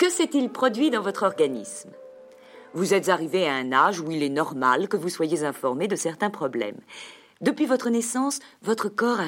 que s'est-il produit dans votre organisme? Vous êtes arrivé à un âge où il est normal que vous soyez informé de certains problèmes. Depuis votre naissance, votre corps a